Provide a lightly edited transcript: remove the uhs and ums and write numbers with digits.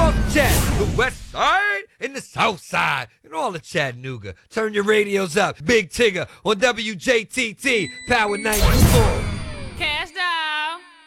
North Chat, the West Side, and the South Side, and all of Chattanooga. Turn your radios up. Big Tigger on WJTT, Power 94.